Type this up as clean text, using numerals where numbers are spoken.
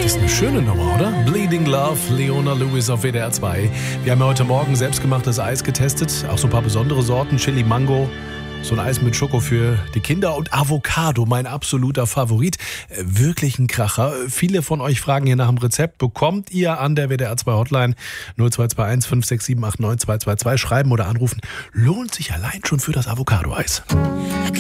Ist eine schöne Nummer, oder? Bleeding Love, Leona Lewis auf WDR 2. Wir haben ja heute Morgen selbstgemachtes Eis getestet. Auch so ein paar besondere Sorten. Chili Mango, so ein Eis mit Schoko für die Kinder und Avocado, mein absoluter Favorit. Wirklich ein Kracher. Viele von euch fragen hier nach dem Rezept. Bekommt ihr an der WDR 2 Hotline 0221 567 89 222 schreiben oder anrufen. Lohnt sich allein schon für das Avocado-Eis.